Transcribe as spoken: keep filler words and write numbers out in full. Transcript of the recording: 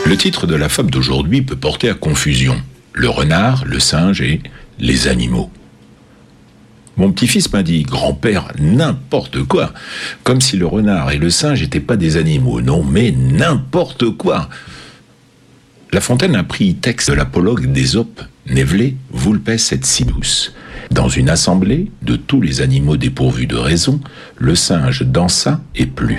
Le titre de la fable d'aujourd'hui peut porter à confusion. Le renard, le singe et les animaux. Mon petit-fils m'a dit « Grand-père, n'importe quoi !» Comme si le renard et le singe n'étaient pas des animaux. Non, mais n'importe quoi ! La Fontaine a pris texte de l'apologue d'Ésope, Névelé, vulpes et sidus. Dans une assemblée de tous les animaux dépourvus de raison, le singe dansa et plut.